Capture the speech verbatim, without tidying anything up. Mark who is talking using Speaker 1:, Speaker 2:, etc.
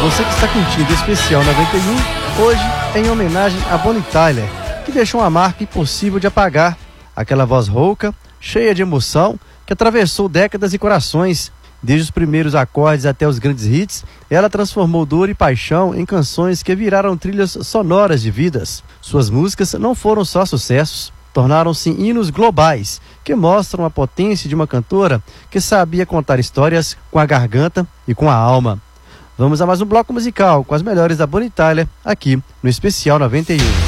Speaker 1: Você que está curtindo o Especial noventa e um, hoje em homenagem a Bonnie Tyler, que deixou uma marca impossível de apagar. Aquela voz rouca, cheia de emoção, que atravessou décadas e corações. Desde os primeiros acordes até os grandes hits, ela transformou dor e paixão em canções que viraram trilhas sonoras de vidas. Suas músicas não foram só sucessos, tornaram-se hinos globais, que mostram a potência de uma cantora que sabia contar histórias com a garganta e com a alma. Vamos a mais um bloco musical com as melhores da Bonnie Tyler, aqui no Especial noventa e um.